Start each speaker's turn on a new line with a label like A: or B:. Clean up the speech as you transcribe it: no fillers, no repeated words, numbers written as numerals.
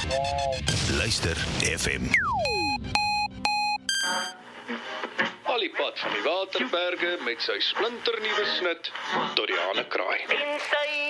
A: Luister FM.
B: Al die pad van die Waterberge met sy splinternuwe snit tot die Hanekraai.
C: En sy